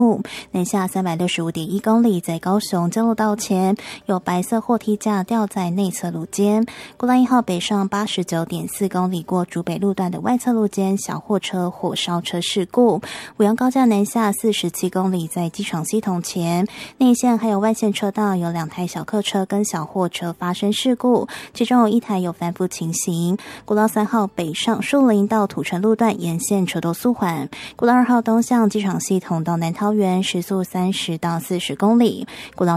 南下365.1公里，在高雄交流道前有白色货梯架吊在内侧路肩。国道1号北上89.4公里过竹北路段的外侧路肩小货车火烧车事故。五杨高架南下47公里，在机场系统前内线还有外线车道有2台小客车跟小货车发生事故，其中有1台有翻覆情形。国道3号北上树林到土城路段沿线车都速缓。国道2号东向机场系统到南桃园时速30到40公里。国道